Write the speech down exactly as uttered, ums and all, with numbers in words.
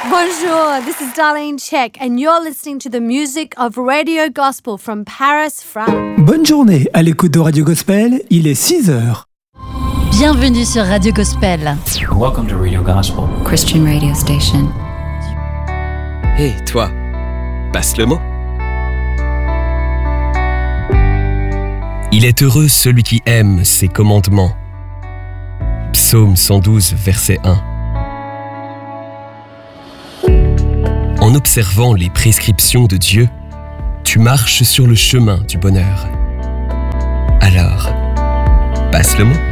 Bonjour, this is Darlene Check and you're listening to the music of Radio Gospel from Paris, France. Bonne journée à l'écoute de Radio Gospel, il est six heures. Bienvenue sur Radio Gospel. Welcome to Radio Gospel, Christian radio station. Hé, hey, toi, passe le mot. Il est heureux celui qui aime ses commandements. Psaume cent douze, verset un. En observant les prescriptions de Dieu, tu marches sur le chemin du bonheur. Alors, passe le mot.